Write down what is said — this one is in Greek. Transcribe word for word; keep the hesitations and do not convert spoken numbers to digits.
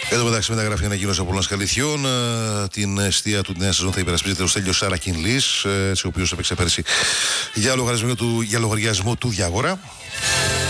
Εν τω μεταξύ, μεταγραφή ανακοίνωση από Πολωνών Καλυθιών. Την αιστεία του τη νέα σεζόν θα υπερασπίζεται ο Στέλιος Σαρακινλής, ο οποίος έπαιξε πέρσι για λογαριασμό του, για λογαριασμό του Διαγόρα.